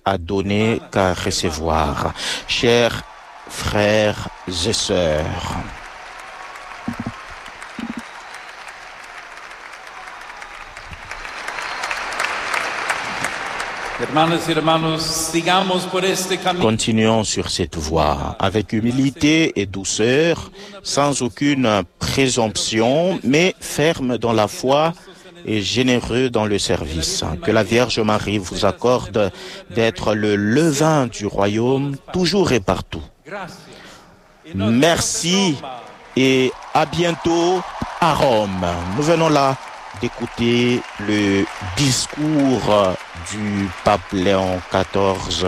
à donner qu'à recevoir. Chers frères et sœurs, continuons sur cette voie avec humilité et douceur, sans aucune présomption, mais ferme dans la foi et généreux dans le service. Que la Vierge Marie vous accorde d'être le levain du royaume, toujours et partout. Merci et à bientôt à Rome. Nous venons là d'écouter le discours du pape Léon XIV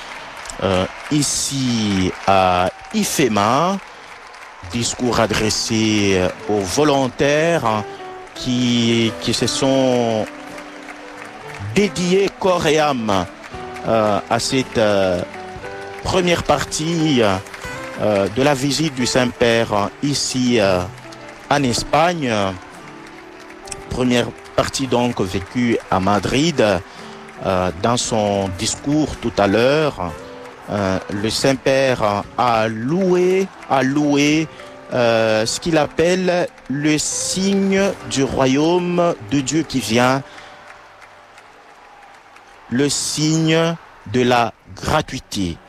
ici à IFEMA, discours adressé aux volontaires qui se sont dédiés corps et âme à cette première partie de la visite du Saint-Père ici en Espagne. Première partie donc vécue à Madrid. Dans son discours tout à l'heure, le Saint-Père a loué ce qu'il appelle le signe du royaume de Dieu qui vient, le signe de la gratuité.